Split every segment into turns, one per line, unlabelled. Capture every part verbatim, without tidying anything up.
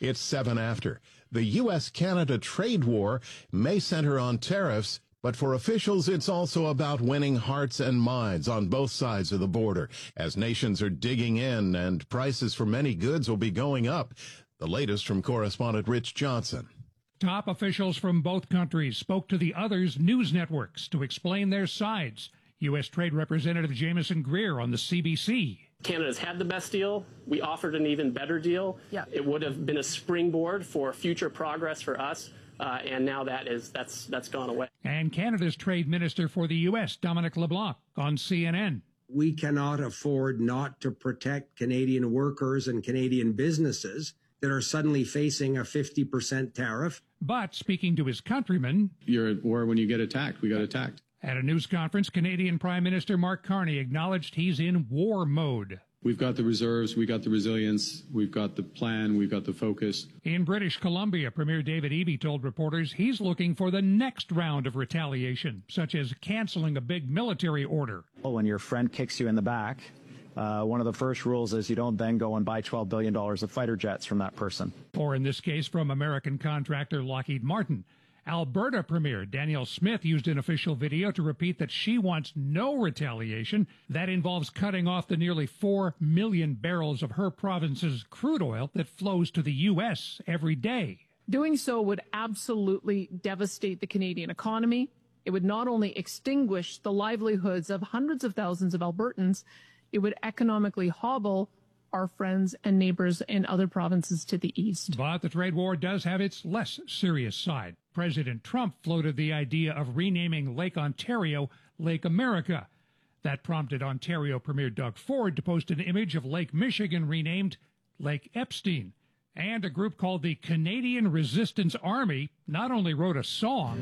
It's seven after. The U S Canada trade war may center on tariffs, but for officials, it's also about winning hearts and minds on both sides of the border, as nations are digging in and prices for many goods will be going up. The latest from correspondent Rich Johnson.
Top officials from both countries spoke to the other's news networks to explain their sides. U S. Trade Representative Jameson Greer on the C B C.
Canada's had the best deal. We offered an even better deal. Yeah. It would have been a springboard for future progress for us. Uh, and now that is that's that's gone away.
And Canada's trade minister for the U S, Dominic LeBlanc, on C N N.
We cannot afford not to protect Canadian workers and Canadian businesses that are suddenly facing a fifty percent tariff.
But speaking to his countrymen,
you're at war when you get attacked. We got attacked.
At a news conference, Canadian Prime Minister Mark Carney acknowledged he's in war mode.
We've got the reserves, we got the resilience, we've got the plan, we've got the focus.
In British Columbia, Premier David Eby told reporters he's looking for the next round of retaliation, such as canceling a big military order.
Well, when your friend kicks you in the back, uh, one of the first rules is you don't then go and buy twelve billion dollars of fighter jets from that person.
Or in this case, from American contractor Lockheed Martin. Alberta Premier Danielle Smith used an official video to repeat that she wants no retaliation. That involves cutting off the nearly four million barrels of her province's crude oil that flows to the U S every day.
Doing so would absolutely devastate the Canadian economy. It would not only extinguish the livelihoods of hundreds of thousands of Albertans, it would economically hobble our friends and neighbors in other provinces to the east.
But the trade war does have its less serious side. President Trump floated the idea of renaming Lake Ontario Lake America. That prompted Ontario Premier Doug Ford to post an image of Lake Michigan renamed Lake Epstein. And a group called the Canadian Resistance Army not only wrote a song,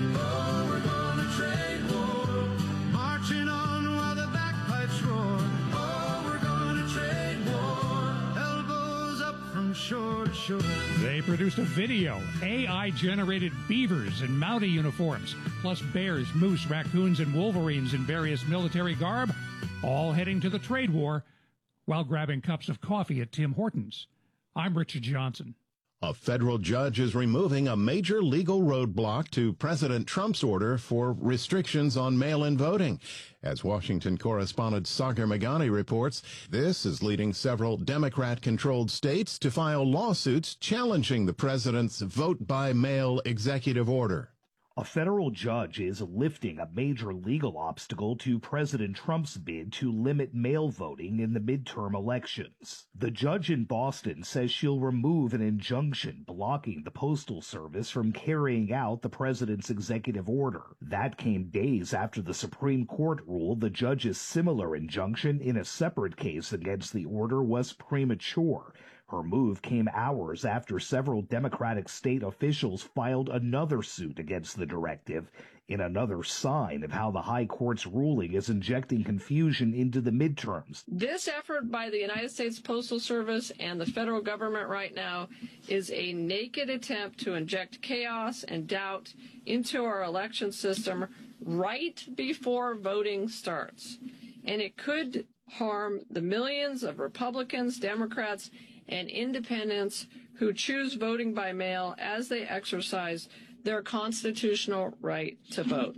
oh, we're gonna trade war, marching on while the bagpipes roar. Oh, we're gonna trade war, elbows up from shore to shore. They produced a video, A I-generated beavers in Mountie uniforms, plus bears, moose, raccoons, and wolverines in various military garb, all heading to the trade war while grabbing cups of coffee at Tim Hortons. I'm Richard Johnson.
A federal judge is removing a major legal roadblock to President Trump's order for restrictions on mail-in voting. As Washington correspondent Sagar Meghani reports, this is leading several Democrat-controlled states to file lawsuits challenging the president's vote-by-mail executive order.
A federal judge is lifting a major legal obstacle to President Trump's bid to limit mail voting in the midterm elections. The judge in Boston says she'll remove an injunction blocking the Postal Service from carrying out the president's executive order. That came days after the Supreme Court ruled the judge's similar injunction in a separate case against the order was premature. Her move came hours after several Democratic state officials filed another suit against the directive, in another sign of how the High Court's ruling is injecting confusion into the midterms.
This effort by the United States Postal Service and the federal government right now is a naked attempt to inject chaos and doubt into our election system right before voting starts. And it could harm the millions of Republicans, Democrats, and independents who choose voting by mail as they exercise their constitutional right to vote.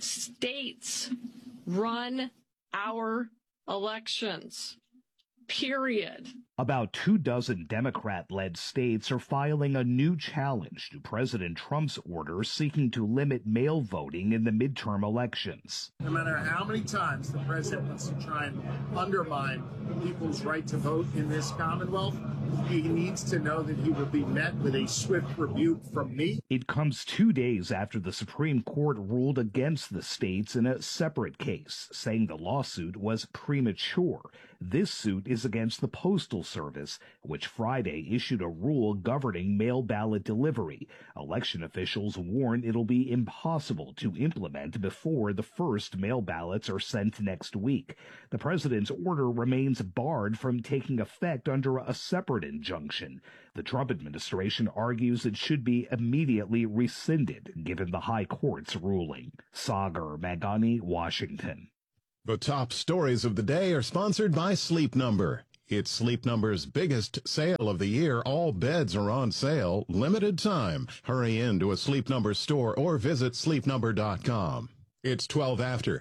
States run our elections, period.
About two dozen Democrat-led states are filing a new challenge to President Trump's order seeking to limit mail voting in the midterm elections.
No matter how many times the president wants to try and undermine people's right to vote in this Commonwealth, he needs to know that he will be met with a swift rebuke from me.
It comes two days after the Supreme Court ruled against the states in a separate case, saying the lawsuit was premature. This suit is against the Postal Service, which Friday issued a rule governing mail ballot delivery. Election officials warn it'll be impossible to implement before the first mail ballots are sent next week. The president's order remains barred from taking effect under a separate injunction. The Trump administration argues it should be immediately rescinded, given the High Court's ruling. Sagar Meghani, Washington.
The top stories of the day are sponsored by Sleep Number. It's Sleep Number's biggest sale of the year. All beds are on sale. Limited time. Hurry in to a Sleep Number store or visit sleep number dot com. It's twelve after.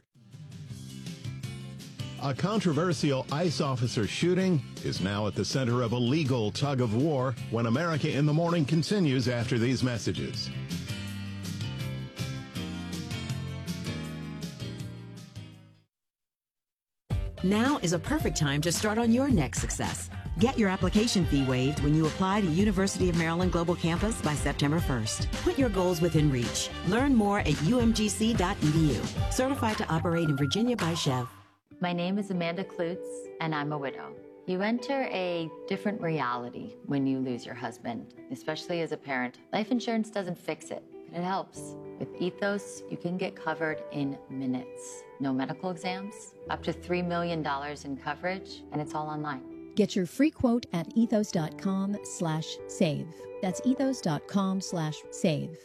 A controversial ICE officer shooting is now at the center of a legal tug of war when America in the Morning continues after these messages.
Now is a perfect time to start on your next success. Get your application fee waived when you apply to University of Maryland Global Campus by September first. Put your goals within reach. Learn more at u m g c dot e d u. Certified to operate in Virginia by Chev.
My name is Amanda Klutz, and I'm a widow. You enter a different reality when you lose your husband, especially as a parent. Life insurance doesn't fix it, but it helps. With Ethos, you can get covered in minutes. No medical exams, up to three million dollars in coverage, and it's all online.
Get your free quote at ethos dot com slash save. That's ethos dot com slash save.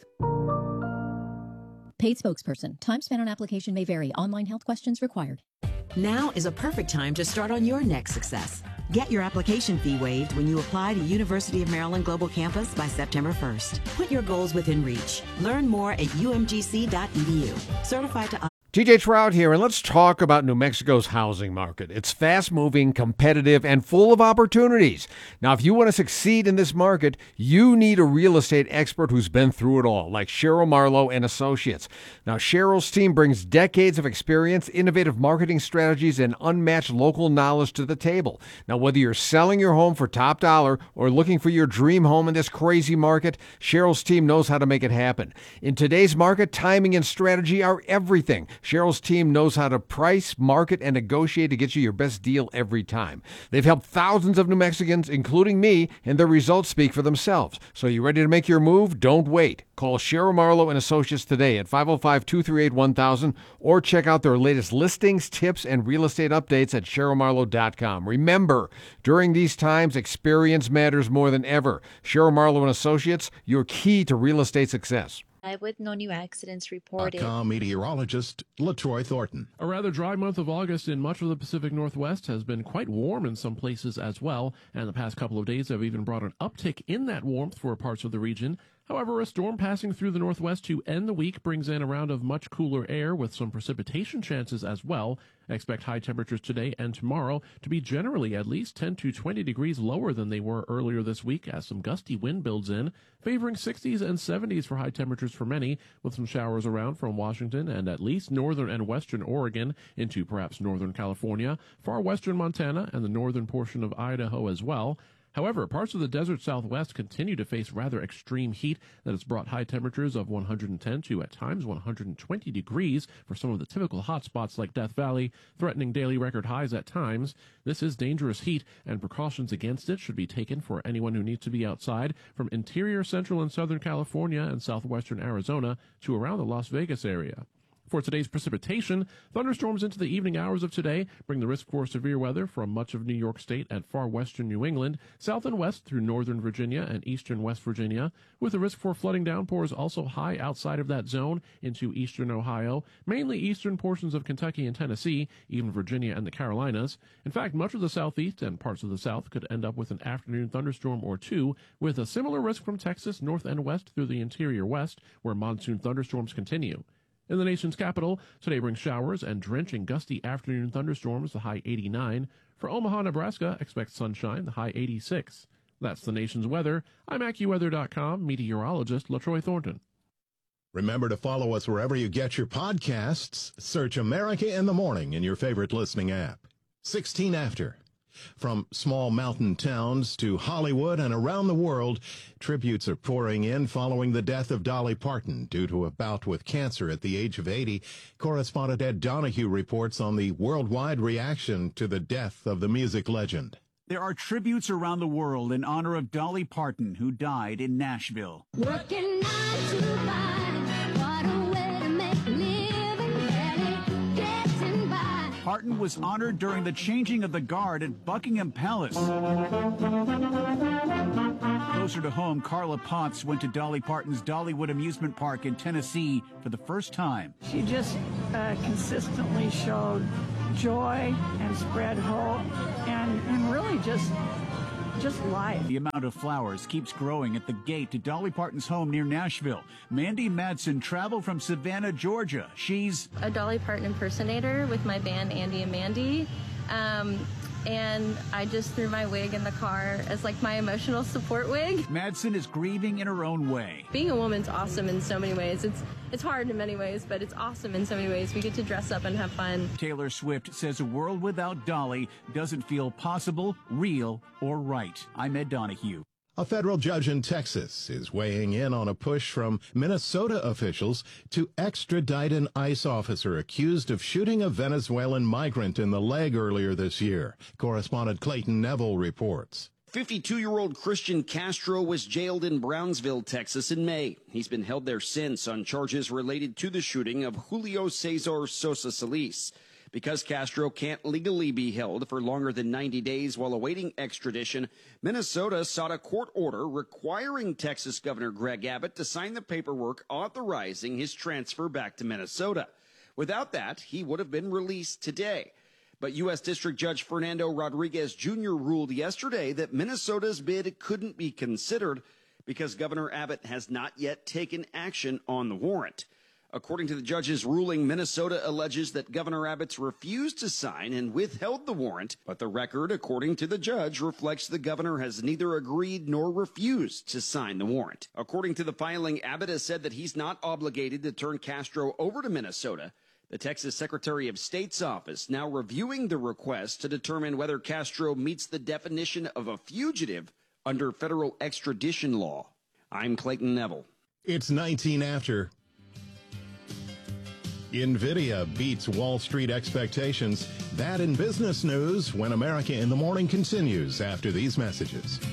Paid spokesperson. Time spent on application may vary. Online health questions required.
Now is a perfect time to start on your next success. Get your application fee waived when you apply to University of Maryland Global Campus by September first. Put your goals within reach. Learn more at u m g c dot e d u. Certified to
T J Trout here, and let's talk about New Mexico's housing market. It's fast-moving, competitive, and full of opportunities. Now, if you want to succeed in this market, you need a real estate expert who's been through it all, like Cheryl Marlowe and Associates. Now, Cheryl's team brings decades of experience, innovative marketing strategies, and unmatched local knowledge to the table. Now, whether you're selling your home for top dollar or looking for your dream home in this crazy market, Cheryl's team knows how to make it happen. In today's market, timing and strategy are everything. Cheryl's team knows how to price, market, and negotiate to get you your best deal every time. They've helped thousands of New Mexicans, including me, and their results speak for themselves. So you ready to make your move? Don't wait. Call Cheryl Marlowe and Associates today at five oh five, two three eight, one thousand or check out their latest listings, tips, and real estate updates at cheryl marlowe dot com. Remember, during these times, experience matters more than ever. Cheryl Marlowe and Associates, your key to real estate success.
With no new accidents reported.
Com meteorologist LaTroy Thornton.
A rather dry month of August in much of the Pacific Northwest has been quite warm in some places as well, and the past couple of days have even brought an uptick in that warmth for parts of the region. However, a storm passing through the Northwest to end the week brings in a round of much cooler air with some precipitation chances as well. Expect high temperatures today and tomorrow to be generally at least ten to twenty degrees lower than they were earlier this week as some gusty wind builds in, favoring sixties and seventies for high temperatures for many, with some showers around from Washington and at least northern and western Oregon into perhaps northern California, far western Montana, and the northern portion of Idaho as well. However, parts of the desert southwest continue to face rather extreme heat that has brought high temperatures of one hundred ten to at times one hundred twenty degrees for some of the typical hot spots like Death Valley, threatening daily record highs at times. This is dangerous heat, and precautions against it should be taken for anyone who needs to be outside from interior central and southern California and southwestern Arizona to around the Las Vegas area. For today's precipitation, thunderstorms into the evening hours of today bring the risk for severe weather from much of New York State and far western New England, south and west through northern Virginia and eastern West Virginia, with the risk for flooding downpours also high outside of that zone into eastern Ohio, mainly eastern portions of Kentucky and Tennessee, even Virginia and the Carolinas. In fact, much of the southeast and parts of the south could end up with an afternoon thunderstorm or two, with a similar risk from Texas north and west through the interior west, where monsoon thunderstorms continue. In the nation's capital, today brings showers and drenching gusty afternoon thunderstorms, the high eighty-nine. For Omaha, Nebraska, expect sunshine, the high eighty-six. That's the nation's weather. I'm AccuWeather dot com meteorologist LaTroy Thornton.
Remember to follow us wherever you get your podcasts. Search America in the Morning in your favorite listening app. sixteen after. From small mountain towns to Hollywood and around the world, tributes are pouring in following the death of Dolly Parton due to a bout with cancer at the age of eighty. Correspondent Ed Donahue reports on the worldwide reaction to the death of the music legend.
There are tributes around the world in honor of Dolly Parton, who died in Nashville.
Working nine to five, what a way to make a living, barely getting by.
Parton was honored during the changing of the guard at Buckingham Palace. Closer to home, Carla Potts went to Dolly Parton's Dollywood Amusement Park in Tennessee for the first time.
She just uh, consistently showed joy and spread hope and, and really just just life.
The amount of flowers keeps growing at the gate to Dolly Parton's home near Nashville. Mandy Madsen traveled from Savannah, Georgia. She's
a Dolly Parton impersonator with my band Andy and Mandy. Um, and I just threw my wig in the car as like my emotional support wig.
Madsen is grieving in her own way.
Being a woman's awesome in so many ways. It's it's hard in many ways, but it's awesome in so many ways. We get to dress up and have fun.
Taylor Swift says a world without Dolly doesn't feel possible, real, or right. I'm Ed Donahue.
A federal judge in Texas is weighing in on a push from Minnesota officials to extradite an ICE officer accused of shooting a Venezuelan migrant in the leg earlier this year. Correspondent Clayton Neville reports.
fifty-two-year-old Christian Castro was jailed in Brownsville, Texas in May. He's been held there since on charges related to the shooting of Julio Cesar Sosa Solis. Because Castro can't legally be held for longer than ninety days while awaiting extradition, Minnesota sought a court order requiring Texas Governor Greg Abbott to sign the paperwork authorizing his transfer back to Minnesota. Without that, he would have been released today. But U S District Judge Fernando Rodriguez Junior ruled yesterday that Minnesota's bid couldn't be considered because Governor Abbott has not yet taken action on the warrant. According to the judge's ruling, Minnesota alleges that Governor Abbott's refused to sign and withheld the warrant, but the record, according to the judge, reflects the governor has neither agreed nor refused to sign the warrant. According to the filing, Abbott has said that he's not obligated to turn Castro over to Minnesota. The Texas Secretary of State's office now reviewing the request to determine whether Castro meets the definition of a fugitive under federal extradition law. I'm Clayton Neville.
It's nineteen after. NVIDIA beats Wall Street expectations. That in business news when America in the Morning continues after these messages.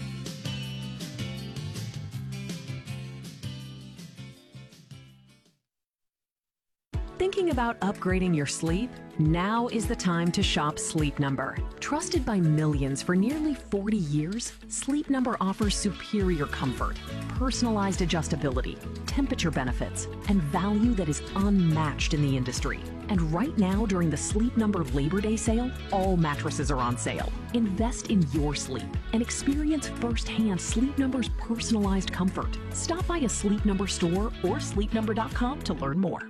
Thinking about upgrading your sleep? Now is the time to shop Sleep Number. Trusted by millions for nearly forty years, Sleep Number offers superior comfort, personalized adjustability, temperature benefits, and value that is unmatched in the industry. And right now, during the Sleep Number Labor Day sale, all mattresses are on sale. Invest in your sleep and experience firsthand Sleep Number's personalized comfort. Stop by a Sleep Number store or sleep number dot com to learn more.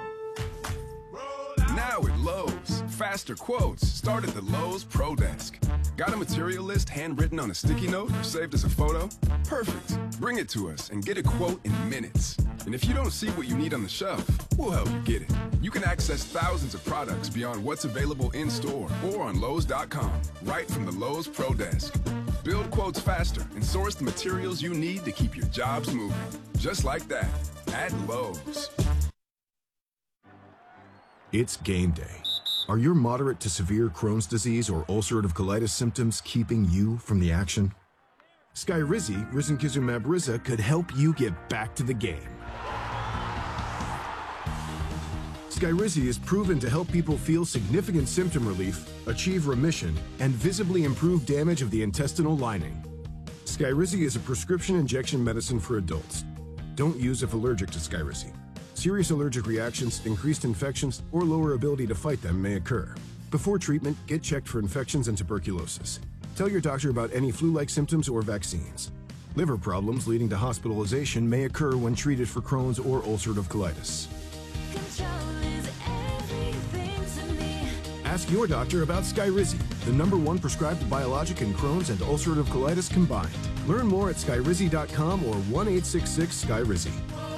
Now at Lowe's, faster quotes start at the Lowe's Pro Desk. Got a material list handwritten on a sticky note or saved as a photo? Perfect. Bring it to us and get a quote in minutes. And if you don't see what you need on the shelf, we'll help you get it. You can access thousands of products beyond what's available in store or on Lowe's dot com, right from the Lowe's Pro Desk. Build quotes faster and source the materials you need to keep your jobs moving. Just like that, at Lowe's.
It's game day. Are your moderate to severe Crohn's disease or ulcerative colitis symptoms keeping you from the action? Skyrizi, risankizumab Riza, could help you get back to the game. Skyrizi is proven to help people feel significant symptom relief, achieve remission, and visibly improve damage of the intestinal lining. Skyrizi is a prescription injection medicine for adults. Don't use if allergic to Skyrizi. Serious allergic reactions, increased infections, or lower ability to fight them may occur. Before treatment, get checked for infections and tuberculosis. Tell your doctor about any flu-like symptoms or vaccines. Liver problems leading to hospitalization may occur when treated for Crohn's or ulcerative colitis. Ask your doctor about Skyrizi, the number one prescribed biologic in Crohn's and ulcerative colitis combined. Learn more at skyrizi dot com or one eight six six Skyrizi.